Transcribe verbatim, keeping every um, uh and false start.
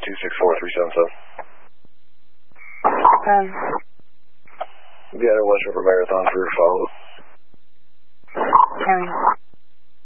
two six four three seven seven. Um. Vienna West River Marathon for your follow-up. Carrying.